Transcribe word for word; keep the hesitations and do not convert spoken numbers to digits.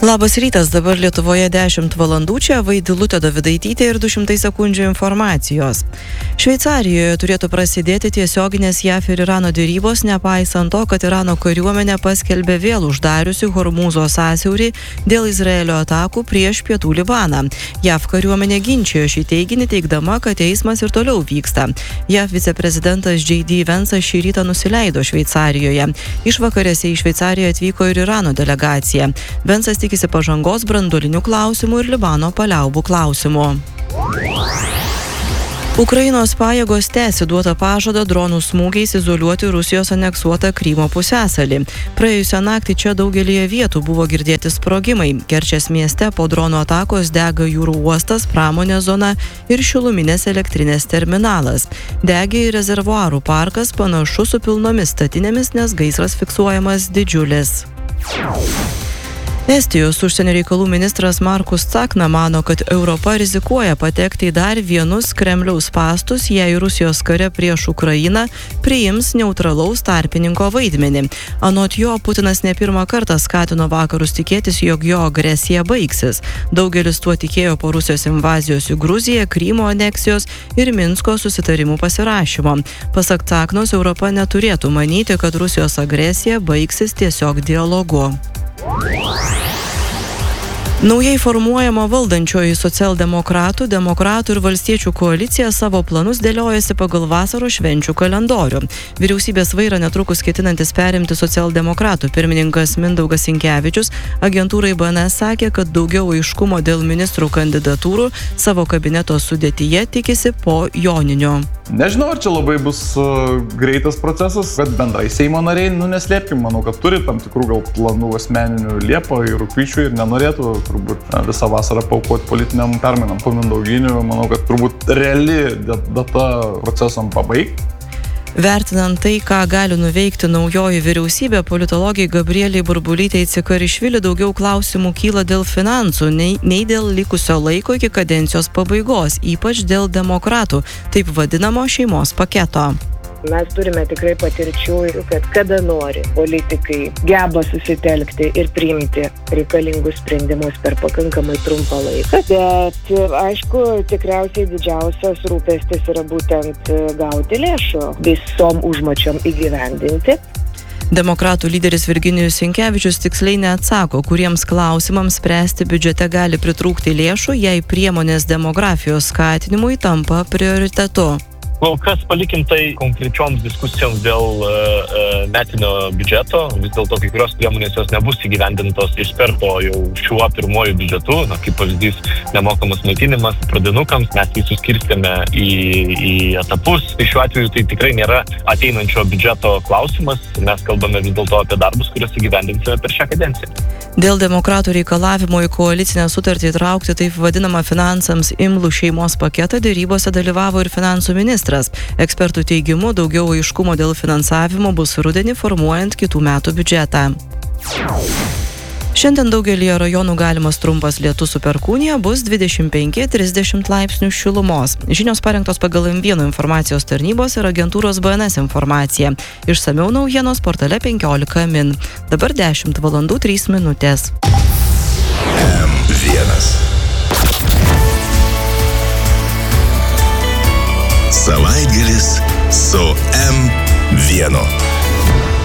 Labas rytas, dabar Lietuvoje dešimt valandų, čia Vaidilutė Dovidaitytė ir du šimtai sekundžių informacijos. Šveicarijoje turėtų prasidėti tiesioginės J A V ir Irano dėrybos, nepaisant to, kad Irano kariuomenė paskelbė vėl uždariusi Hormūzo sąsiaurį dėl Izraelio atakų prieš pietų Libaną. J A V kariuomenė ginčijo šį teiginį, teigdama, kad eismas ir toliau vyksta. J A V viceprezidentas J D Vance'as šį rytą nusileido Šveicarijoje. Išvakarėse į Šveicariją atvyko ir Irano delegacija. Vance'as tikisi pažangos branduolinių klausimų ir Libano paliaubų klausimų. Ukrainos pajėgos tęsia duotą pažadą dronų smūgiais izoliuoti Rusijos aneksuotą Krymo pusiasalį. Praėjusią naktį čia daugelyje vietų buvo girdėti sprogimai. Kerčės mieste po dronų atakos dega jūrų uostas, pramonės zona ir šiluminės elektrinės terminalas. Degė ir rezervuarų parkas, panašu su pilnomis statinėmis, nes gaisras fiksuojamas didžiulis. Estijos užsienio reikalų ministras Markus Tsakna mano, kad Europa rizikuoja patekti į dar vienus Kremliaus spąstus, jei Rusijos kare prieš Ukrainą priims neutralaus tarpininko vaidmenį. Anot jo, Putinas ne pirmą kartą skatino vakarus tikėtis, jog jo agresija baigsis. Daugelis tuo tikėjo po Rusijos invazijos į Gruziją, Krymo aneksijos ir Minsko susitarimų pasirašymo. Pasak Tsaknos, Europa neturėtų manyti, kad Rusijos agresija baigsis tiesiog dialogu. Naujai formuojama valdančioji socialdemokratų, demokratų ir valstiečių koalicija savo planus dėliojasi pagal vasaros švenčių kalendorių. Vyriausybės vairą netrukus ketinantis perimti socialdemokratų pirmininkas Mindaugas Sinkevičius agentūrai B N S sakė, kad daugiau aiškumo dėl ministrų kandidatūrų savo kabineto sudėtyje tikisi po Joninio. Nežinau, ar čia labai bus uh, greitas procesas, bet bendrai Seimo nariai, nu neslėpkim, manau, kad turi tam tikrų gal planų asmeninių Liepą ir rugpjūčių ir nenorėtų turbūt visą vasarą paaukoti politiniam permainam. Po Mindauginių, manau, kad turbūt reali data procesam pabaigti. Vertinant tai, ką gali nuveikti naujoji vyriausybė, politologai Gabrieliai Burbulytei Cikarišvili daugiau klausimų kyla dėl finansų, nei, nei dėl likusio laiko iki kadencijos pabaigos, ypač dėl demokratų, taip vadinamo šeimos paketo. Mes turime tikrai patirčių, kad kada nori politikai geba susitelkti ir priimti reikalingus sprendimus per pakankamai trumpą laiką. Bet, aišku, tikriausiai didžiausias rūpestis yra būtent gauti lėšų visom užmačiom įgyvendinti. Demokratų lyderis Virginijus Sinkevičius tiksliai neatsako, kuriems klausimams spręsti biudžete gali pritrūkti lėšų, jei priemonės demografijos skatinimui tampa prioritetu. Kol kas palikim tai konkrečioms diskusijoms dėl uh, metinio biudžeto. Vis dėlto kai kurios priemonės jos nebus įgyvendintos iš karto jau šiuo pirmuoju biudžetu. Na, kaip pavyzdys, nemokamas maitinimas pradinukams. Mes jį suskirstėme į, į etapus. Tai šiuo atveju tai tikrai nėra ateinančio biudžeto klausimas. Mes kalbame vis dėlto apie darbus, kuriuos įgyvendinsime per šią kadenciją. Dėl demokratų reikalavimo į koalicinę sutartį įtraukti taip vadinamą finansams imlų šeimos paketą dėrybose dalyvavo ir finansų ministras. Ekspertų teigimu, daugiau aiškumo dėl finansavimo bus rudenį formuojant kitų metų biudžetą. Šiandien daugelyje rajonų galimas trumpas lietus su perkūnija, bus dvidešimt penki trisdešimt laipsnių šilumos. Žinios parengtos pagal M vienas informacijos tarnybos ir agentūros B N S informaciją. Išsamiau naujienos portale penkiolika min. Dabar dešimt valandų trys minutės. M vienas. Savaitgalis su M vienas.